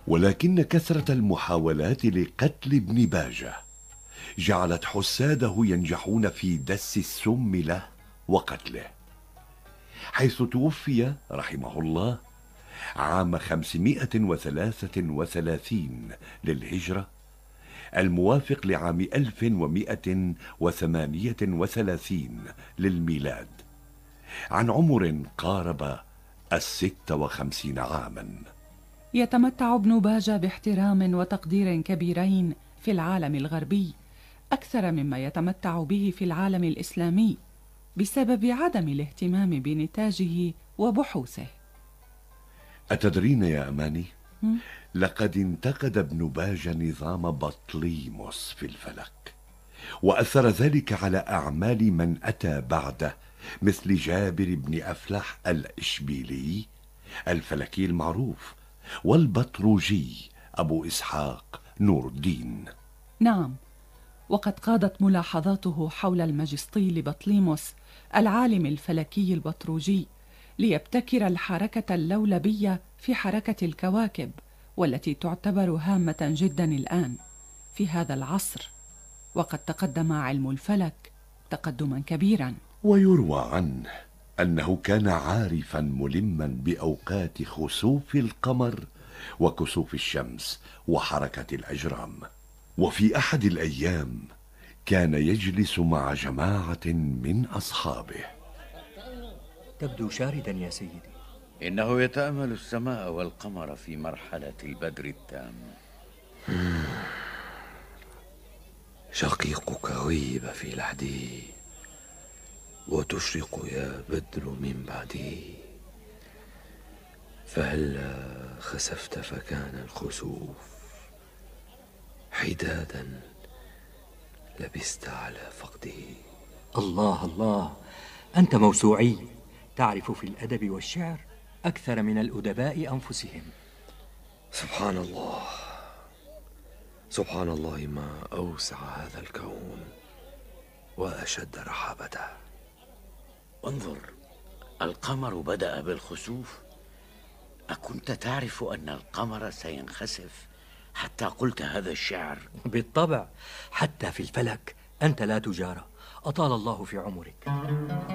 ولكن كثرة المحاولات لقتل ابن باجة جعلت حساده ينجحون في دس السم له وقتله، حيث توفي رحمه الله عام 533 للهجرة، الموافق لعام 1138 للميلاد، عن عمر قارب 56 عاما. يتمتع ابن باجة باحترام وتقدير كبيرين في العالم الغربي، أكثر مما يتمتع به في العالم الإسلامي، بسبب عدم الاهتمام بنتاجه وبحوثه. أتدرين يا أماني؟ لقد انتقد ابن باجة نظام بطليموس في الفلك، وأثر ذلك على أعمال من أتى بعده، مثل جابر بن أفلح الإشبيلي الفلكي المعروف، والبطروجي أبو إسحاق نور الدين. نعم، وقد قادت ملاحظاته حول الماجسطي لبطليموس العالم الفلكي البطروجي ليبتكر الحركة اللولبية في حركة الكواكب، والتي تعتبر هامة جدا الآن في هذا العصر، وقد تقدم علم الفلك تقدما كبيرا. ويروى عنه أنه كان عارفا ملما بأوقات خسوف القمر وكسوف الشمس وحركة الأجرام، وفي أحد الأيام كان يجلس مع جماعة من أصحابه. تبدو شاردا يا سيدي. إنه يتأمل السماء والقمر في مرحلة البدر التام. شقيقك غيب في لحدي، وتشرق يا بدر من بعدي، فهلا خسفت فكان الخسوف حدادا لبست على فقده. الله الله، أنت موسوعي، تعرف في الأدب والشعر أكثر من الأدباء أنفسهم. سبحان الله، سبحان الله، ما أوسع هذا الكون وأشد رحابته. انظر، القمر بدأ بالخسوف. أكنت تعرف أن القمر سينخسف حتى قلت هذا الشعر؟ بالطبع، حتى في الفلك أنت لا تجارى، أطال الله في عمرك.